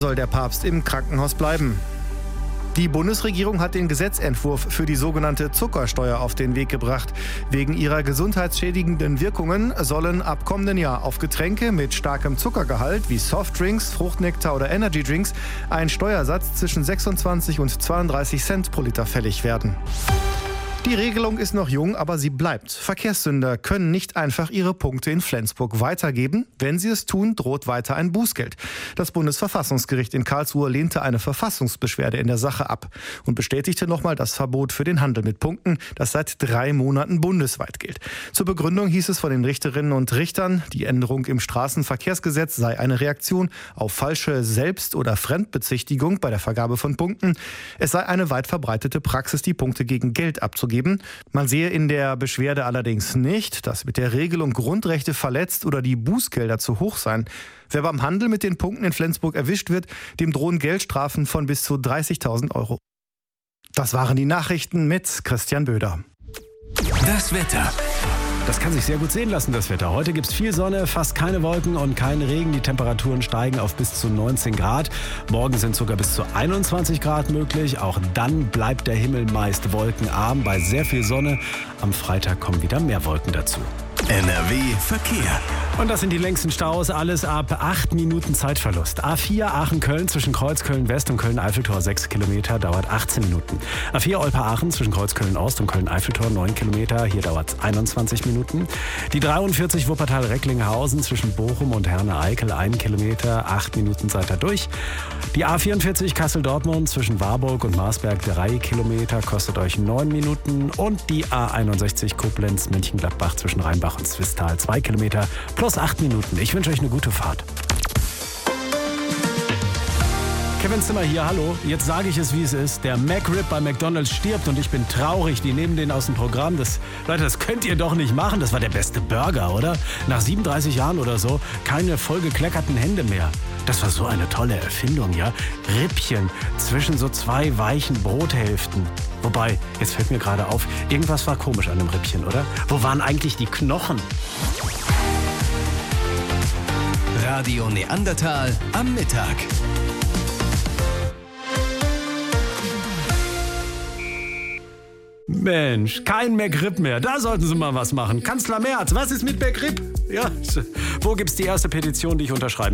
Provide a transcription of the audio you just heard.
Soll der Papst im Krankenhaus bleiben? Die Bundesregierung hat den Gesetzentwurf für die sogenannte Zuckersteuer auf den Weg gebracht. Wegen ihrer gesundheitsschädigenden Wirkungen sollen ab kommenden Jahr auf Getränke mit starkem Zuckergehalt wie Softdrinks, Fruchtnektar oder Energydrinks ein Steuersatz zwischen 26 und 32 Cent pro Liter fällig werden. Die Regelung ist noch jung, aber sie bleibt. Verkehrssünder können nicht einfach ihre Punkte in Flensburg weitergeben. Wenn sie es tun, droht weiter ein Bußgeld. Das Bundesverfassungsgericht in Karlsruhe lehnte eine Verfassungsbeschwerde in der Sache ab und bestätigte nochmal das Verbot für den Handel mit Punkten, das seit 3 Monaten bundesweit gilt. Zur Begründung hieß es von den Richterinnen und Richtern, die Änderung im Straßenverkehrsgesetz sei eine Reaktion auf falsche Selbst- oder Fremdbezichtigung bei der Vergabe von Punkten. Es sei eine weit verbreitete Praxis, die Punkte gegen Geld abzugeben. Man sehe in der Beschwerde allerdings nicht, dass mit der Regelung Grundrechte verletzt oder die Bußgelder zu hoch seien. Wer beim Handel mit den Punkten in Flensburg erwischt wird, dem drohen Geldstrafen von bis zu 30.000 Euro. Das waren die Nachrichten mit Christian Böder. Das Wetter. Das kann sich sehr gut sehen lassen, das Wetter. Heute gibt es viel Sonne, fast keine Wolken und keinen Regen. Die Temperaturen steigen auf bis zu 19 Grad. Morgen sind sogar bis zu 21 Grad möglich. Auch dann bleibt der Himmel meist wolkenarm bei sehr viel Sonne. Am Freitag kommen wieder mehr Wolken dazu. NRW Verkehr. Und das sind die längsten Staus, alles ab 8 Minuten Zeitverlust. A4 Aachen-Köln zwischen Kreuzköln-West und Köln-Eiffeltor 6 Kilometer, dauert 18 Minuten. A4 Olpa-Aachen zwischen Kreuzköln-Ost und Köln-Eiffeltor 9 Kilometer, hier dauert es 21 Minuten. Die 43 Wuppertal-Recklinghausen zwischen Bochum und Herne-Eickel 1 Kilometer, 8 Minuten seid ihr durch. Die A44 Kassel-Dortmund zwischen Warburg und Marsberg 3 Kilometer, kostet euch 9 Minuten. Und die A61 Koblenz-Mönchengladbach zwischen Rheinbach und Zwistal 2 Kilometer, plus 8 Minuten. Ich wünsche euch eine gute Fahrt. Kevin Zimmer hier, hallo. Jetzt sage ich es, wie es ist. Der McRib bei McDonald's stirbt und ich bin traurig. Die nehmen den aus dem Programm. Leute, das könnt ihr doch nicht machen. Das war der beste Burger, oder? Nach 37 Jahren oder so, keine vollgekleckerten Hände mehr. Das war so eine tolle Erfindung, ja? Rippchen zwischen so 2 weichen Brothälften. Wobei, jetzt fällt mir gerade auf, irgendwas war komisch an dem Rippchen, oder? Wo waren eigentlich die Knochen? Radio Neandertal am Mittag. Mensch, kein McRib mehr. Da sollten Sie mal was machen. Kanzler Merz, was ist mit McRib? Ja, wo gibt's die erste Petition, die ich unterschreiben